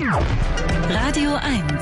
Radio 1.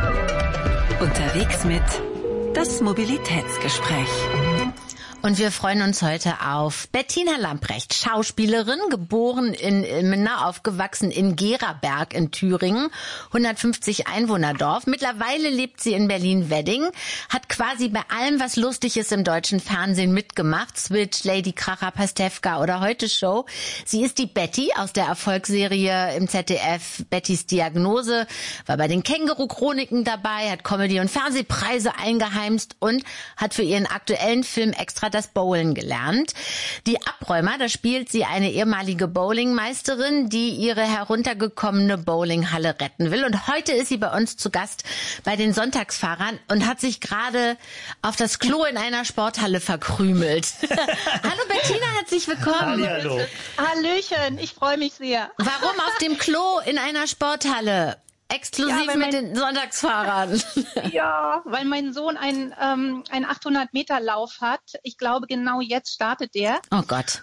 Unterwegs mit das Mobilitätsgespräch. Und wir freuen uns heute auf Bettina Lamprecht, Schauspielerin, geboren in Ilmenau, aufgewachsen in Geraberg in Thüringen, 150 Einwohnerdorf. Mittlerweile lebt sie in Berlin-Wedding, hat quasi bei allem, was lustig ist im deutschen Fernsehen mitgemacht. Switch, Lady Kracher, Pastewka oder Heute Show. Sie ist die Betty aus der Erfolgsserie im ZDF Bettys Diagnose, war bei den Känguru-Chroniken dabei, hat Comedy- und Fernsehpreise eingeheimst und hat für ihren aktuellen Film extra das Bowlen gelernt. Die Abräumer, da spielt sie eine ehemalige Bowlingmeisterin, die ihre heruntergekommene Bowlinghalle retten will. Und heute ist sie bei uns zu Gast bei den Sonntagsfahrern und hat sich gerade auf das Klo in einer Sporthalle verkrümelt. Hallo Bettina, herzlich willkommen. Hallo. Hallöchen, ich freue mich sehr. Warum auf dem Klo in einer Sporthalle? Exklusiv mit den Sonntagsfahrern. Ja, weil mein Sohn einen 800-Meter-Lauf hat. Ich glaube, genau jetzt startet der. Oh Gott.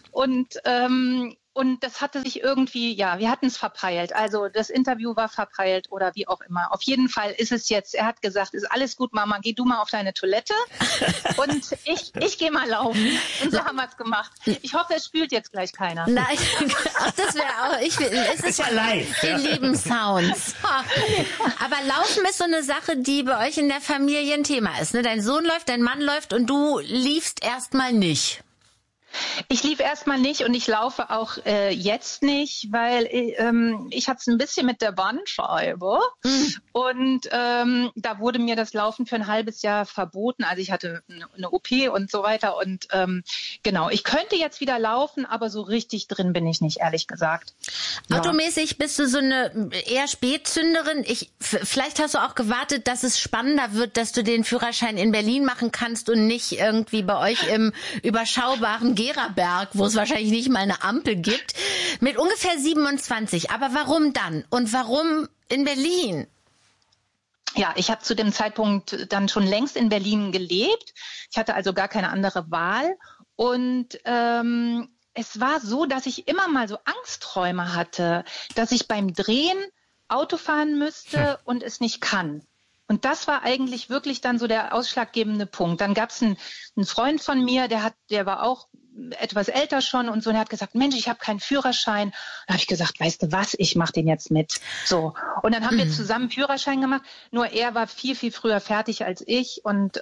Und das hatte sich irgendwie, ja, wir hatten es verpeilt. Also das Interview war verpeilt oder wie auch immer. Auf jeden Fall ist es jetzt, er hat gesagt, ist alles gut, Mama, geh du mal auf deine Toilette und ich gehe mal laufen. Und so haben wir es gemacht. Ich hoffe, es spült jetzt gleich keiner. Nein, ach, das wäre auch, es ist ja live. Die lieben Sounds. Aber Laufen ist so eine Sache, die bei euch in der Familie ein Thema ist. Ne? Dein Sohn läuft, dein Mann läuft und du liefst erstmal nicht. Ich lief erstmal nicht und ich laufe auch jetzt nicht, weil ich hatte es ein bisschen mit der Bandscheibe und da wurde mir das Laufen für ein halbes Jahr verboten. Also ich hatte eine OP und so weiter und genau, ich könnte jetzt wieder laufen, aber so richtig drin bin ich nicht, ehrlich gesagt. Ja. Automäßig bist du so eine eher Spätzünderin. Vielleicht hast du auch gewartet, dass es spannender wird, dass du den Führerschein in Berlin machen kannst und nicht irgendwie bei euch im überschaubaren Geraberg, wo es wahrscheinlich nicht mal eine Ampel gibt, mit ungefähr 27. Aber warum dann? Und warum in Berlin? Ja, ich habe zu dem Zeitpunkt dann schon längst in Berlin gelebt. Ich hatte also gar keine andere Wahl. Und es war so, dass ich immer mal so Angstträume hatte, dass ich beim Drehen Auto fahren müsste und es nicht kann. Und das war eigentlich wirklich dann so der ausschlaggebende Punkt. Dann gab es einen Freund von mir, der war auch etwas älter schon und so, und er hat gesagt, Mensch, ich habe keinen Führerschein. Da habe ich gesagt, weißt du was, ich mache den jetzt mit. So. Und dann haben wir zusammen Führerschein gemacht, nur er war viel, viel früher fertig als ich und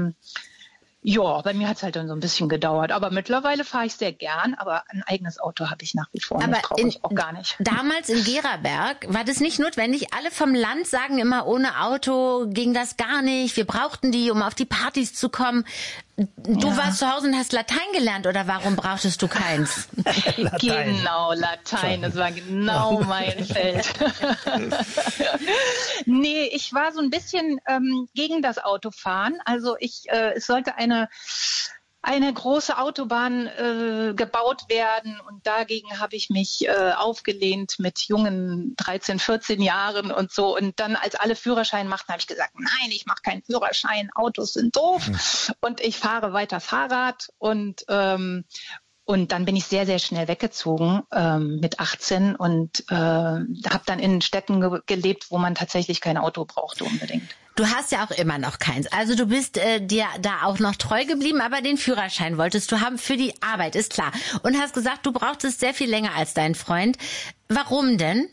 ja, bei mir hat es halt dann so ein bisschen gedauert. Aber mittlerweile fahre ich sehr gern, aber ein eigenes Auto habe ich nach wie vor nicht, brauche ich auch gar nicht. Damals in Geraberg war das nicht notwendig. Alle vom Land sagen immer, ohne Auto ging das gar nicht. Wir brauchten die, um auf die Partys zu kommen. Du warst zu Hause und hast Latein gelernt, oder warum brauchtest du keins? Latein. Genau, Latein, das war genau mein Feld. Nee, ich war so ein bisschen gegen das Autofahren. Also es sollte eine große Autobahn gebaut werden und dagegen habe ich mich aufgelehnt mit jungen 13, 14 Jahren und so. Und dann, als alle Führerschein machten, habe ich gesagt, nein, ich mache keinen Führerschein, Autos sind doof und ich fahre weiter Fahrrad und dann bin ich sehr, sehr schnell weggezogen mit 18 und habe dann in Städten gelebt, wo man tatsächlich kein Auto brauchte unbedingt. Du hast ja auch immer noch keins. Also du bist dir da auch noch treu geblieben, aber den Führerschein wolltest du haben für die Arbeit, ist klar. Und hast gesagt, du brauchtest sehr viel länger als dein Freund. Warum denn?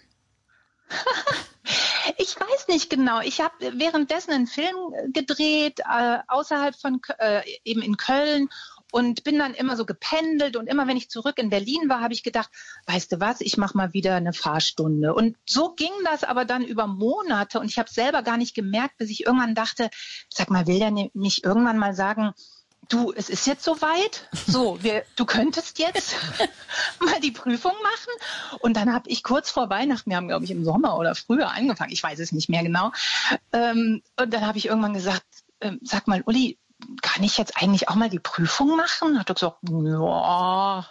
Ich weiß nicht genau. Ich habe währenddessen einen Film gedreht, außerhalb von, eben in Köln. Und bin dann immer so gependelt und immer, wenn ich zurück in Berlin war, habe ich gedacht, weißt du was, ich mache mal wieder eine Fahrstunde. Und so ging das aber dann über Monate und ich habe selber gar nicht gemerkt, bis ich irgendwann dachte, sag mal, will der nicht irgendwann mal sagen, du, es ist jetzt soweit, so, du könntest jetzt mal die Prüfung machen. Und dann habe ich kurz vor Weihnachten, wir haben, glaube ich, im Sommer oder früher angefangen, ich weiß es nicht mehr genau. Und dann habe ich irgendwann gesagt, sag mal, Uli, kann ich jetzt eigentlich auch mal die Prüfung machen? Hat er gesagt, ja.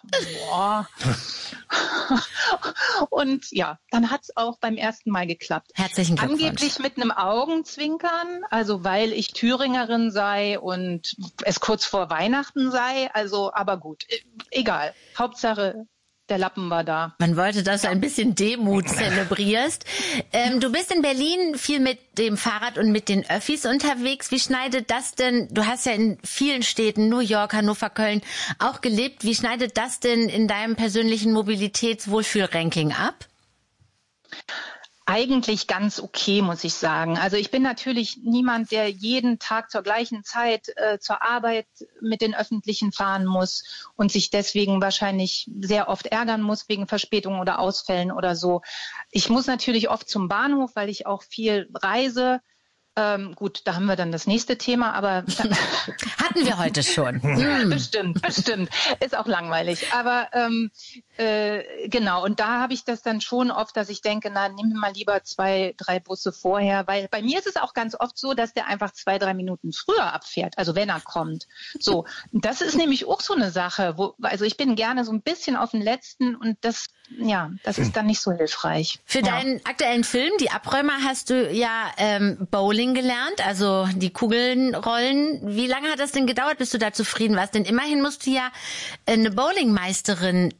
Und ja, dann hat es auch beim ersten Mal geklappt. Herzlichen Glückwunsch. Angeblich mit einem Augenzwinkern, also weil ich Thüringerin sei und es kurz vor Weihnachten sei. Also, aber gut, egal. Hauptsache, der Lappen war da. Man wollte, dass du ein bisschen Demut zelebrierst. Du bist in Berlin viel mit dem Fahrrad und mit den Öffis unterwegs. Wie schneidet das denn, du hast ja in vielen Städten, New York, Hannover, Köln, auch gelebt. Wie schneidet das denn in deinem persönlichen Mobilitätswohlfühl-Ranking ab? Eigentlich ganz okay, muss ich sagen. Also ich bin natürlich niemand, der jeden Tag zur gleichen Zeit zur Arbeit mit den Öffentlichen fahren muss und sich deswegen wahrscheinlich sehr oft ärgern muss wegen Verspätungen oder Ausfällen oder so. Ich muss natürlich oft zum Bahnhof, weil ich auch viel reise. Gut, da haben wir dann das nächste Thema, aber hatten wir heute schon. Bestimmt. Ist auch langweilig. Aber genau, und da habe ich das dann schon oft, dass ich denke, na, nimm mal lieber 2, 3 Busse vorher, weil bei mir ist es auch ganz oft so, dass der einfach 2, 3 Minuten früher abfährt, also wenn er kommt. So, das ist nämlich auch so eine Sache, also ich bin gerne so ein bisschen auf den Letzten und das ist dann nicht so hilfreich. Für deinen aktuellen Film, Die Abräumer, hast du ja Bowling gelernt, also die Kugeln rollen. Wie lange hat das denn gedauert, bis du da zufrieden warst? Denn immerhin musst du ja eine Bowlingmeisterin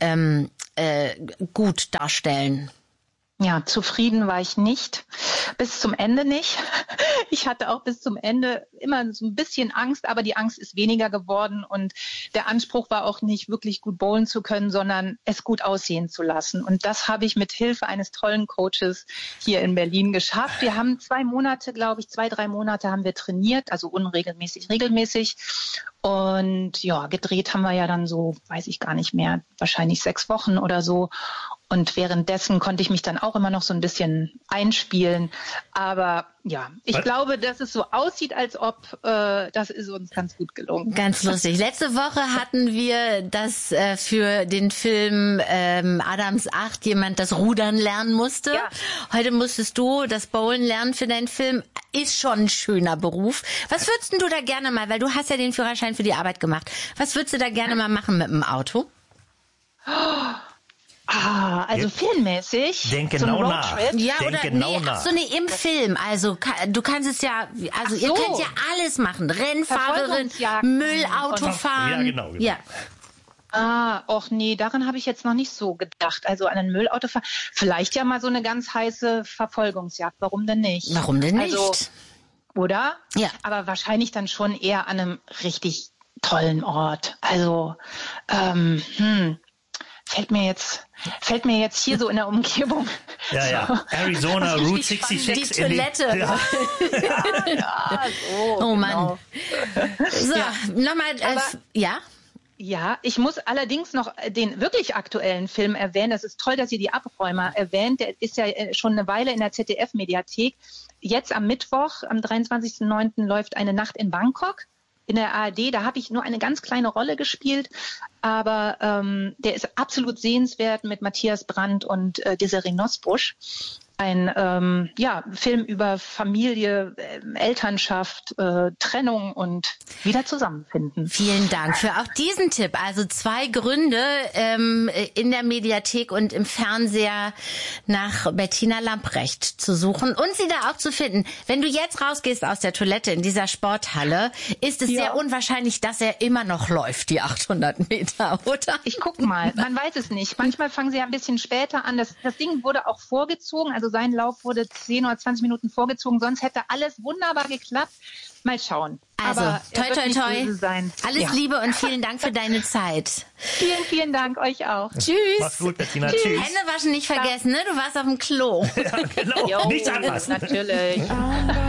gut darstellen. Ja, zufrieden war ich nicht. Bis zum Ende nicht. Ich hatte auch bis zum Ende immer so ein bisschen Angst, aber die Angst ist weniger geworden und der Anspruch war auch nicht wirklich gut bowlen zu können, sondern es gut aussehen zu lassen. Und das habe ich mit Hilfe eines tollen Coaches hier in Berlin geschafft. Wir haben 2 Monate, glaube ich, 2, 3 Monate haben wir trainiert, also unregelmäßig, regelmäßig. Und ja, gedreht haben wir ja dann so, weiß ich gar nicht mehr, wahrscheinlich 6 Wochen oder so. Und währenddessen konnte ich mich dann auch immer noch so ein bisschen einspielen. Aber ja, ich glaube, dass es so aussieht, als ob das ist uns ganz gut gelungen. Ganz lustig. Letzte Woche hatten wir, dass für den Film Adams 8 jemand das Rudern lernen musste. Ja. Heute musstest du das Bowlen lernen für deinen Film. Ist schon ein schöner Beruf. Was würdest du da gerne mal, weil du hast ja den Führerschein für die Arbeit gemacht, was würdest du da gerne mal machen mit dem Auto? Also filmmäßig. Denk so genau nach. Ja, oder im Film. Also du kannst es ja, also ihr könnt ja alles machen. Rennfahrerin, Müllauto fahren. Ja, genau. Ja. Och nee, daran habe ich jetzt noch nicht so gedacht. Also an einen Müllautofahrer. Vielleicht ja mal so eine ganz heiße Verfolgungsjagd. Warum denn nicht? Warum denn nicht? Also, oder? Ja. Aber wahrscheinlich dann schon eher an einem richtig tollen Ort. Also, fällt mir jetzt hier so in der Umgebung. Ja. Arizona, Route 66. Die Toilette. Oh Mann. Genau. So, nochmal, ja? Ja, ich muss allerdings noch den wirklich aktuellen Film erwähnen. Das ist toll, dass ihr die Abräumer erwähnt. Der ist ja schon eine Weile in der ZDF-Mediathek. Jetzt am Mittwoch, am 23.09. läuft Eine Nacht in Bangkok in der ARD. Da habe ich nur eine ganz kleine Rolle gespielt, aber der ist absolut sehenswert mit Matthias Brandt und Desiree Nosbusch. Ein Film über Familie, Elternschaft, Trennung und wieder zusammenfinden. Vielen Dank für auch diesen Tipp. Also 2 Gründe in der Mediathek und im Fernseher nach Bettina Lamprecht zu suchen und sie da auch zu finden. Wenn du jetzt rausgehst aus der Toilette in dieser Sporthalle, ist es sehr unwahrscheinlich, dass er immer noch läuft, die 800 Meter, oder? Ich guck mal, man weiß es nicht. Manchmal fangen sie ja ein bisschen später an. Das Ding wurde auch vorgezogen, also sein Lauf wurde 10 oder 20 Minuten vorgezogen, sonst hätte alles wunderbar geklappt. Mal schauen. Also, aber toi, toi, toi. Alles Liebe und vielen Dank für deine Zeit. Vielen, vielen Dank euch auch. Tschüss. Mach's gut, Bettina. Tschüss. Hände waschen nicht vergessen, ne? Du warst auf dem Klo. Ja, genau. Jo, Nichts anfassen. Natürlich.